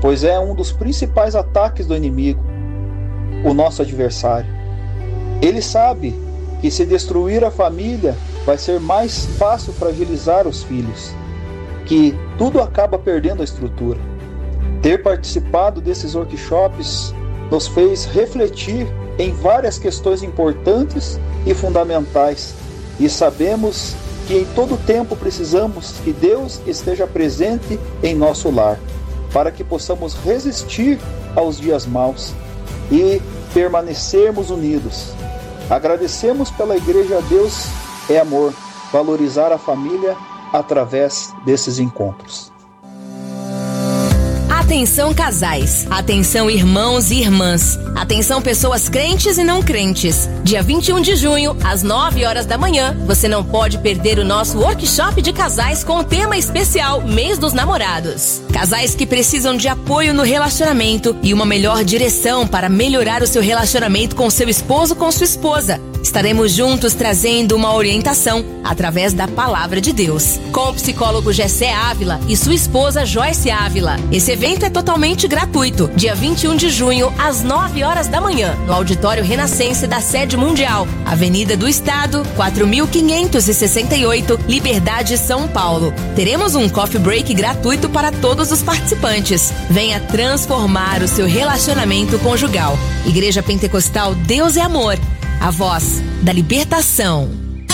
pois é um dos principais ataques do inimigo, o nosso adversário. Ele sabe que se destruir a família vai ser mais fácil fragilizar os filhos, que tudo acaba perdendo a estrutura. Ter participado desses workshops nos fez refletir em várias questões importantes e fundamentais, e sabemos que em todo tempo precisamos que Deus esteja presente em nosso lar, para que possamos resistir aos dias maus e permanecermos unidos. Agradecemos pela Igreja Deus é Amor, valorizar a família através desses encontros. Atenção casais, atenção irmãos e irmãs, atenção pessoas crentes e não crentes. Dia 21 de junho, às 9 horas da manhã, você não pode perder o nosso workshop de casais com o tema especial Mês dos Namorados. Casais que precisam de apoio no relacionamento e uma melhor direção para melhorar o seu relacionamento com seu esposo ou com sua esposa. Estaremos juntos trazendo uma orientação através da Palavra de Deus, com o psicólogo Gessé Ávila e sua esposa Joyce Ávila. Esse evento é totalmente gratuito, dia 21 de junho, às 9 horas da manhã, no Auditório Renascense da Sede Mundial, Avenida do Estado, 4568, Liberdade, São Paulo. Teremos um coffee break gratuito para todos os participantes. Venha transformar o seu relacionamento conjugal. Igreja Pentecostal Deus é Amor, a voz da libertação.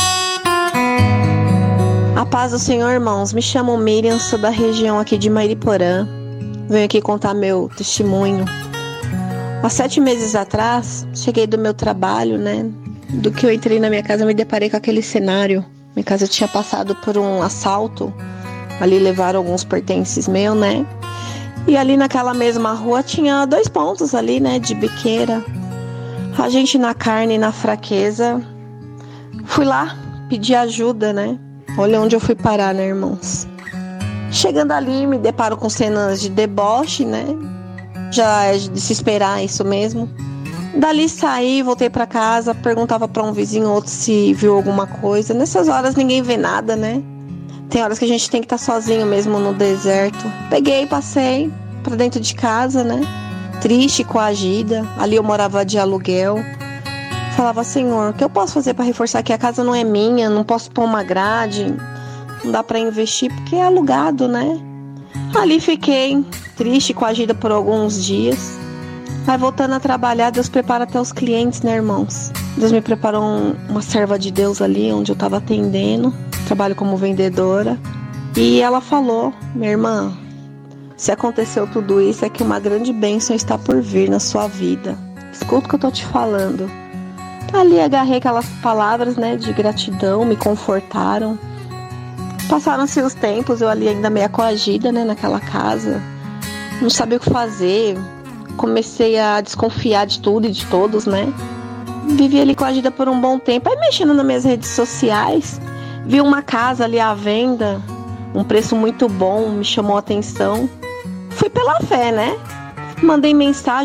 A paz do Senhor, irmãos. Me chamo Miriam, sou da região aqui de Mariporã. Venho aqui contar meu testemunho. Há 7 meses atrás, cheguei do meu trabalho, Do que eu entrei na minha casa, eu me deparei com aquele cenário. Minha casa tinha passado por um assalto. Ali levaram alguns pertences meus, E ali naquela mesma rua tinha 2 pontos ali, de biqueira. A gente na carne e na fraqueza, fui lá pedir ajuda, Olha onde eu fui parar, irmãos? Chegando ali, me deparo com cenas de deboche, Já é de se esperar isso mesmo. Dali saí, voltei pra casa, perguntava pra um vizinho ou outro se viu alguma coisa. Nessas horas ninguém vê nada, Tem horas que a gente tem que estar sozinho mesmo no deserto. Peguei, passei pra dentro de casa, Triste, coagida. Ali eu morava de aluguel. Falava, Senhor, o que eu posso fazer para reforçar que a casa não é minha? Não posso pôr uma grade, não dá para investir porque é alugado, Ali fiquei triste, coagida por alguns dias. Aí voltando a trabalhar, Deus prepara até os clientes, irmãos? Deus me preparou uma serva de Deus ali, onde eu estava atendendo. Trabalho como vendedora. E ela falou, minha irmã, se aconteceu tudo isso, é que uma grande bênção está por vir na sua vida. Escuta o que eu tô te falando. Ali agarrei aquelas palavras, de gratidão, me confortaram. Passaram-se os tempos, eu ali ainda meio coagida, naquela casa. Não sabia o que fazer. Comecei a desconfiar de tudo e de todos, Vivi ali coagida por um bom tempo. Aí mexendo nas minhas redes sociais, vi uma casa ali à venda, um preço muito bom, me chamou a atenção. Fui pela fé, Mandei mensagem